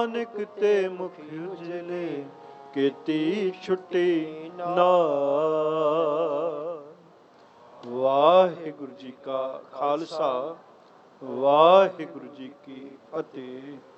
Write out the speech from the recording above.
ਨਾਨਕ ਤੇ ਮੁਖ ਉਜਲੇ, ਕੀਤੀ ਛੁੱਟੀ ਨਾਮ। ਵਾਹਿਗੁਰੂ ਜੀ ਕਾ ਖਾਲਸਾ, ਵਾਹਿਗੁਰੂ ਜੀ ਕੀ ਫਤਿਹ।